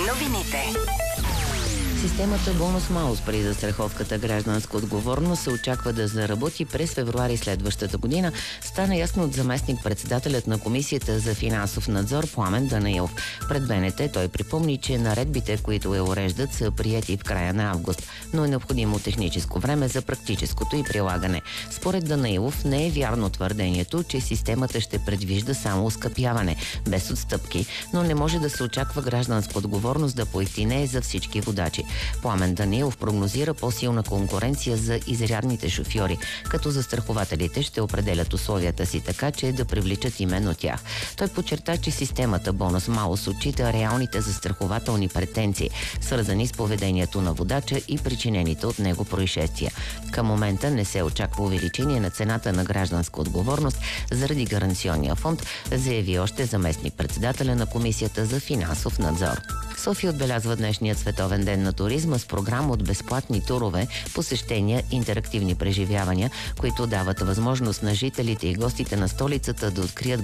Новините. Системата бонус-малус при застраховката гражданска отговорност се очаква да заработи през февруари следващата година. Стана ясно от заместник-председателят на Комисията за финансов надзор Пламен Данаилов. Пред БНТ той припомни, че наредбите, които я уреждат, са приети в края на август, но е необходимо техническо време за практическото и прилагане. Според Данаилов не е вярно твърдението, че системата ще предвижда само оскъпяване, без отстъпки, но не може да се очаква гражданска отговорност да поевтинее за всички водачи. Пламен Данаилов прогнозира по-силна конкуренция за изрядните шофьори, като застрахователите ще определят условията си така, че да привличат именно тях. Той подчерта, че системата бонус-малус отчита реалните застрахователни претенции, свързани с поведението на водача и причинените от него происшествия. Към момента не се очаква увеличение на цената на гражданска отговорност заради гаранционния фонд, заяви още заместник-председателя на Комисията за финансов надзор. София отбелязва днешният световен ден на туризма с програма от безплатни турове, посещения, интерактивни преживявания, които дават възможност на жителите и гостите на столицата да открият